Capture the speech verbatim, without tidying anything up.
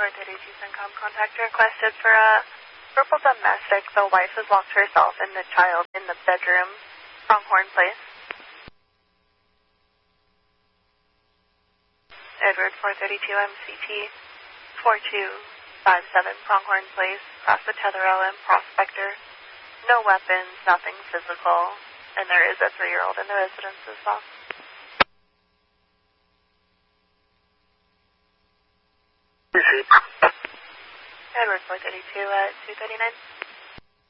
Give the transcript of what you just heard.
four thirty-two Syncom contact requested for a purple domestic. The wife has locked herself and the child in the bedroom. Pronghorn Place. Edward four thirty-two M C T four two five seven Pronghorn Place, across the Tetherell and Prospector. No weapons, nothing physical, and there is a three-year-old in the residence as well. Edward four thirty-two at two thirty-nine.